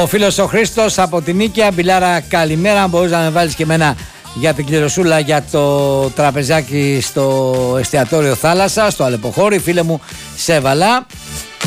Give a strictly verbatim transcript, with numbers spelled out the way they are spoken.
Ο φίλος ο Χρήστος από την Νίκαια, Μπιλάρα, καλημέρα. Μπορείς να με βάλεις και εμένα για την κληροσούλα για το τραπεζάκι στο εστιατόριο Θάλασσα, στο Αλεποχώρι, φίλε μου, σε έβαλα.